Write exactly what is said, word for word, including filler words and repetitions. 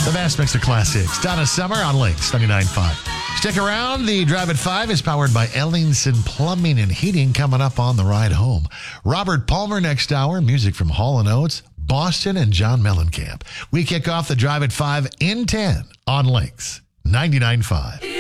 The best mix of classics. Donna Summer on Links ninety-nine point five. Stick around. The Drive at five is powered by Ellingson Plumbing and Heating coming up on the ride home. Robert Palmer next hour. Music from Hall and Oates, Boston, and John Mellencamp. We kick off the Drive at five in ten on Links ninety-nine point five.